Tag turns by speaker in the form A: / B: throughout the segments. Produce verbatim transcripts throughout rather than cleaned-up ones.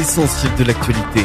A: Essentiel de l'actualité.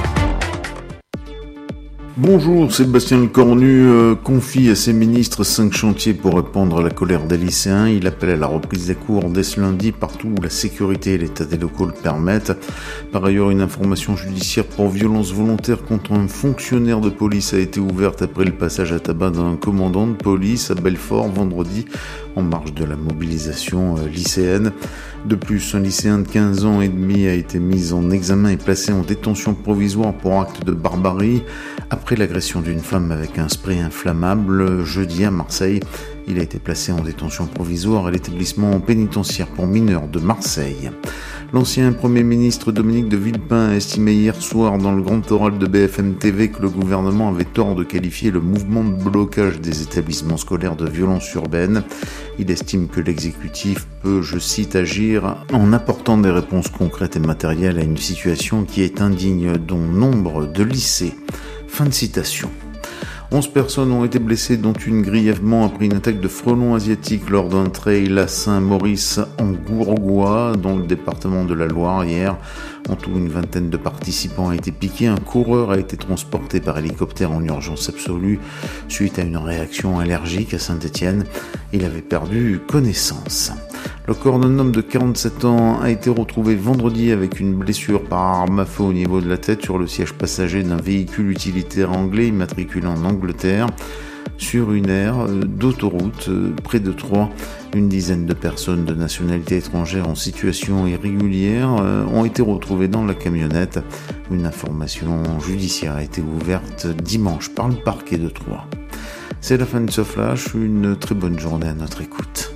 B: Bonjour, Sébastien Lecornu euh, confie à ses ministres cinq chantiers pour répondre à la colère des lycéens. Il appelle à la reprise des cours dès ce lundi partout où la sécurité et l'état des locaux le permettent. Par ailleurs, une information judiciaire pour violence volontaire contre un fonctionnaire de police a été ouverte après le passage à tabac d'un commandant de police à Belfort vendredi en marge de la mobilisation euh, lycéenne. De plus, un lycéen de quinze ans et demi a été mis en examen et placé en détention provisoire pour acte de barbarie après l'agression d'une femme avec un spray inflammable jeudi à Marseille. Il a été placé en détention provisoire à l'établissement pénitentiaire pour mineurs de Marseille. L'ancien Premier ministre Dominique de Villepin a estimé hier soir dans le grand oral de B F M T V que le gouvernement avait tort de qualifier le mouvement de blocage des établissements scolaires de violence urbaine. Il estime que l'exécutif peut, je cite, agir en apportant des réponses concrètes et matérielles à une situation qui est indigne dont nombre de lycées. Fin de citation. Onze personnes ont été blessées, dont une grièvement après une attaque de frelons asiatiques lors d'un trail à Saint-Maurice en Gourgois, dans le département de la Loire hier. En tout, une vingtaine de participants a été piqués. Un coureur a été transporté par hélicoptère en urgence absolue suite à une réaction allergique à Saint-Étienne. Il avait perdu connaissance. Le corps d'un homme de quarante-sept ans a été retrouvé vendredi avec une blessure par arme à feu au niveau de la tête sur le siège passager d'un véhicule utilitaire anglais immatriculé en Angleterre. Sur une aire d'autoroute près de Troyes, une dizaine de personnes de nationalité étrangère en situation irrégulière ont été retrouvées dans la camionnette. Une information judiciaire a été ouverte dimanche par le parquet de Troyes. C'est la fin de ce flash, une très bonne journée à notre écoute.